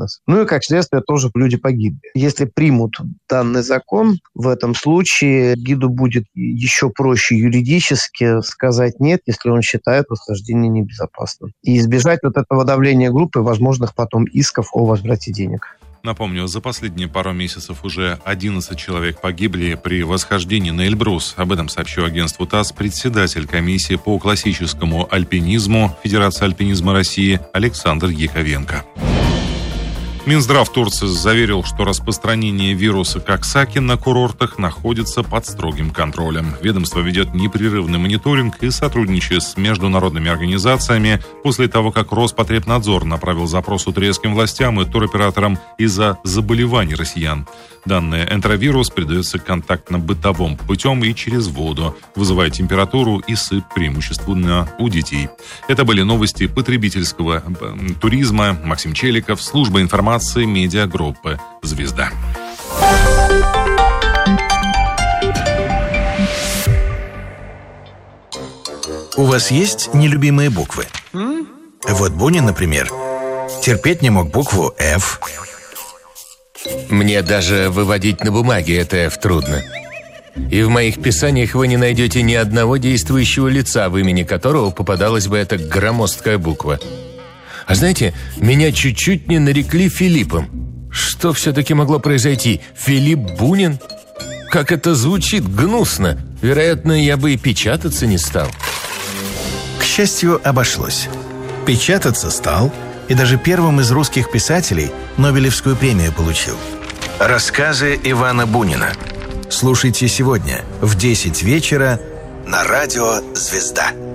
бизнес. Ну и, как следствие, тоже люди погибли. Если примут данный закон, в этом случае гиду будет еще проще юридически сказать «нет», если он считает восхождение небезопасным. И избежать вот этого давления группы и возможных потом исков о возврате денег. Напомню, за последние пару месяцев уже 11 человек погибли при восхождении на Эльбрус. Об этом сообщил агентству ТАСС председатель комиссии по классическому альпинизму Федерации альпинизма России Александр Яковенко. Минздрав Турции заверил, что распространение вируса Коксаки на курортах находится под строгим контролем. Ведомство ведет непрерывный мониторинг и сотрудничает с международными организациями после того, как Роспотребнадзор направил запрос турецким властям и туроператорам из-за заболеваний россиян. Данный энтеровирус передается контактно-бытовым путем и через воду, вызывая температуру и сыпь преимущественно у детей. Это были новости потребительского туризма. Максим Челиков, служба информации медиагруппы «Звезда». У вас есть нелюбимые буквы? Вот Бунин, например, терпеть не мог букву «Ф». Мне даже выводить на бумаге это «Ф» трудно. И в моих писаниях вы не найдете ни одного действующего лица, в имени которого попадалась бы эта громоздкая буква. А знаете, меня чуть-чуть не нарекли Филиппом. Что все-таки могло произойти? Филипп Бунин? Как это звучит гнусно. Вероятно, я бы и печататься не стал. К счастью, обошлось. Печататься стал, и даже первым из русских писателей Нобелевскую премию получил. Рассказы Ивана Бунина. Слушайте сегодня в 10 вечера на радио «Звезда».